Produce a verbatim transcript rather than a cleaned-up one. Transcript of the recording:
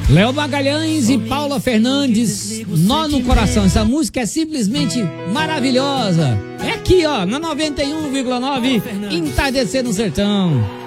Léo Magalhães e Paula Fernandes, Nó no Coração. Essa música é simplesmente maravilhosa. É aqui, ó, na noventa e um vírgula nove, Entardecer no Sertão.